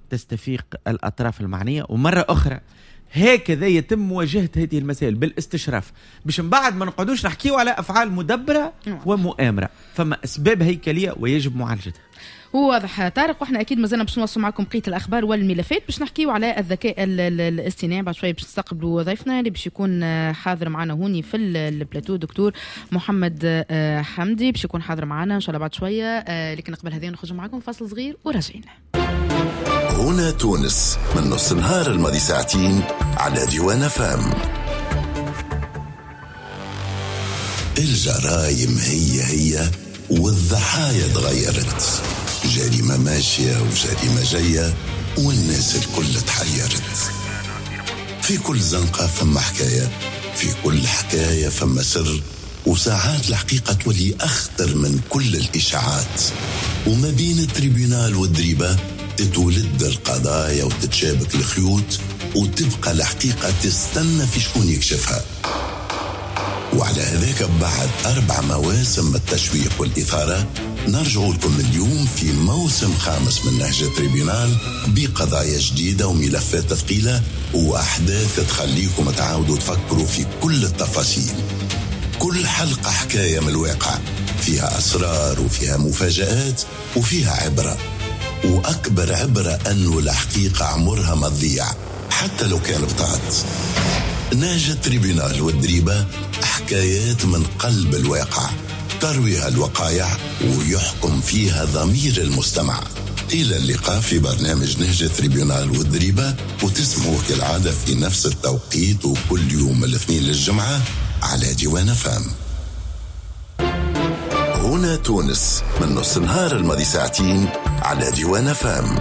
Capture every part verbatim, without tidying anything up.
تستفيق الأطراف المعنية، ومرة أخرى هكذا يتم مواجهة هذه المسائل بالاستشراف، باش من بعد ما نقعدوش نحكيو على أفعال مدبرة ومؤامرة، فما أسباب هيكلية ويجب معالجتها. هو واضح طارق، واحنا اكيد مازلنا باش نوصل معكم بقيه الاخبار والملفات، باش نحكيو على الذكاء الاصطناعي بعد شويه، باش نستقبلوا ضيفنا اللي باش يكون حاضر معنا هوني في البلاتو، دكتور محمد حمدي باش يكون حاضر معنا ان شاء الله بعد شويه. لكن قبل هذه نخرج معكم فاصل صغير وراجعين. هنا تونس من نص النهار الماضي ساعتين على ديوان فام. الجرائم هي هي والضحايا تغيرت، جريمة ماشية وجريمة جاية والناس الكل تحيرت. في كل زنقة فما حكاية، في كل حكاية فما سر، وساعات الحقيقة تولي أخطر من كل الإشاعات. وما بين التريبيونال والدريبة تتولد القضايا وتتشابك الخيوط، وتبقى الحقيقة تستنى في شكون يكشفها. وعلى هذاك بعد أربع مواسم التشويق والإثارة نرجع لكم اليوم في موسم خامس من نهج تريبيونال بقضايا جديدة وملفات ثقيلة وأحداث تخليكم تعاودوا تفكروا في كل التفاصيل. كل حلقة حكاية من الواقع، فيها أسرار وفيها مفاجآت وفيها عبرة، وأكبر عبرة أنه الحقيقة عمرها ما تضيع حتى لو كان بطاط. نهج التريبيونال والدريبة حكايات من قلب الواقع ترويها الوقائع ويحكم فيها ضمير المستمع. إلى اللقاء في برنامج نهج التريبيونال والدريبة، وتسمعوه كالعادة في نفس التوقيت وكل يوم الاثنين للجمعة على ديوان فام. هنا تونس من نص النهار الماضي ساعتين على ديوان فام.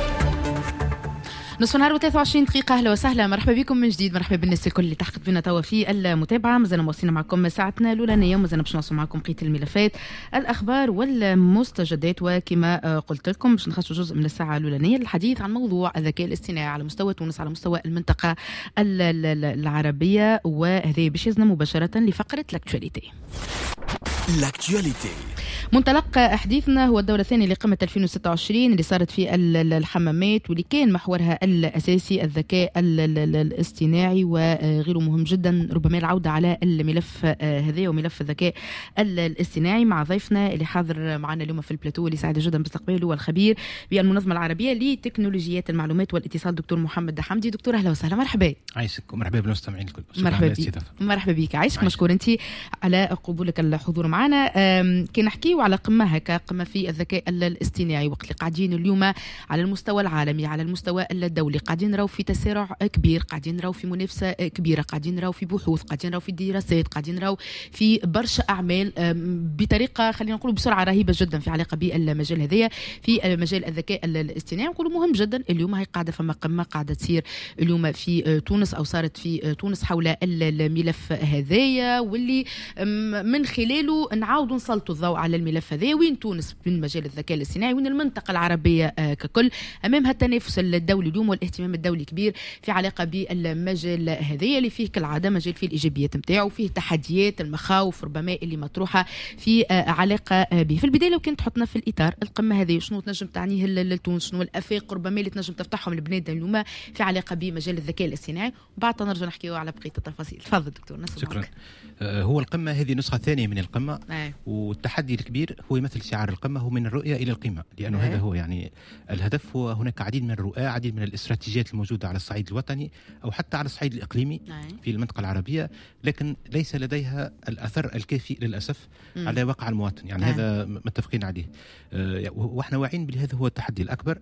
نصف نهار وثلاثة وعشرين دقيقة. أهلا وسهلا، مرحبا بكم من جديد، مرحبا بالناس الكل اللي تحقق بنا توا في المتابعة. مازلنا موصلين معكم ساعتنا الأولانية، ومازلنا باش نوصل معكم بقية الملفات، الأخبار والمستجدات. وكما قلت لكم باش نخصصوا جزء من الساعة الأولانية للحديث عن موضوع الذكاء الاصطناعي على مستوى تونس، على مستوى المنطقة العربية، وهذا باش يزنا مباشرة لفقرة لاكتواليتي. لاكتواليتي منطلق حديثنا هو الدورة الثانية لقمة ألفين وستة وعشرين اللي صارت في الحمامات، واللي كان محورها الأساسي الذكاء الاصطناعي وغيره مهم جدا. ربما العودة على الملف هذا وملف الذكاء الاصطناعي مع ضيفنا اللي حاضر معنا اليوم في البلاتو، اللي سعيد جدا باستقباله، هو الخبير بالمنظمة العربية لتكنولوجيات المعلومات والاتصال دكتور محمد حمدي. دكتور أهلا وسهلا، مرحبا. عايشك ومرحبا بالمستمعين الكل. مرحبا بك. مرحبا بك، عايشك، مشكور انت على قبولك الحضور معنا. كي نحكي على قمة هكا، قمة في الذكاء الاصطناعي، وقت اللي قاعدين اليوم على المستوى العالمي على المستوى الدولي قاعدين نراو في تسارع كبير، قاعدين نراو في منافسة كبيرة، قاعدين نراو في بحوث، قاعدين نراو في دراسات، قاعدين نراو في برشا أعمال بطريقة خلينا نقول بسرعة رهيبة جدا في علاقة بالمجال هذايا، في مجال الذكاء الاصطناعي. نقولوا مهم جدا. اليوم هي قاعدة فما قمة قاعدة تصير اليوم في تونس، أو صارت في تونس، حول الملف هذايا، واللي من خلاله نعاودوا نسلطوا الضوء على الملف هذا. وين تونس من مجال الذكاء الاصطناعي، وين المنطقة العربية ككل أمام هالتنافس الدولي اليوم والاهتمام الدولي كبير في علاقة بالمجال هذا، اللي فيه كالعادة مجال فيه الإيجابيات متاعه، وفيه تحديات المخاوف ربما اللي مطروحة في علاقة به. في البداية لو كنت تحطنا في الإطار القمة هذه، شنو تنجم تعنيه لتونس، شنو الآفاق ربما اللي تنجم تفتحهم البنات اليوم في علاقة بمجال الذكاء الاصطناعي، وبعد نرجع نحكيو على بقية التفاصيل. تفضل دكتور. شكرا. آه هو القمة هذه نسخة ثانية من القمة، آه. والتحدي الكبير هو يمثل شعار القمة، هو من الرؤية إلى القمة، لأنه هذا هو يعني الهدف. هو هناك عديد من الرؤى، عديد من الاستراتيجيات الموجودة على الصعيد الوطني أو حتى على الصعيد الإقليمي في المنطقة العربية، لكن ليس لديها الأثر الكافي للأسف م. على واقع المواطن. يعني هذا متفقين عليه، وإحنا واعين بهذا هو التحدي الأكبر،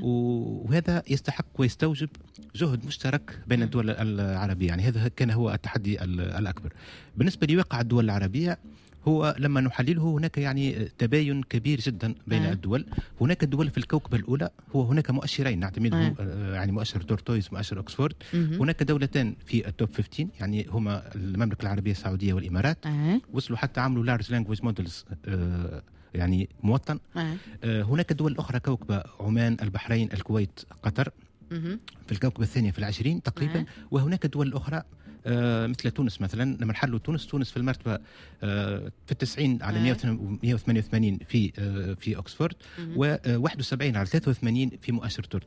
وهذا يستحق ويستوجب جهد مشترك بين الدول العربية. يعني هذا كان هو التحدي الأكبر بالنسبة لواقع الدول العربية. هو لما نحلله هناك يعني تباين كبير جدا بين آه. الدول. هناك دول في الكوكبة الأولى، هو هناك مؤشرين نعتمدهم، آه. يعني مؤشر تورتويز ومؤشر أكسفورد. م-م. هناك دولتين في التوب خمسة عشر، يعني هما المملكة العربية السعودية والإمارات، آه. وصلوا حتى عملوا لارج لانجويج مودلز يعني موطن. آه. آه هناك دول أخرى كوكبة عمان، البحرين، الكويت، قطر، م-م. في الكوكبة الثانية في العشرين تقريبا. آه. وهناك دول أخرى آه مثل تونس مثلا. لما نحلوا تونس تونس في المرتبة آه في التسعين على مئة وثمانية وثمانين في آه في أكسفورد، وواحد وسبعين على ثلاثة وثمانين في مؤشر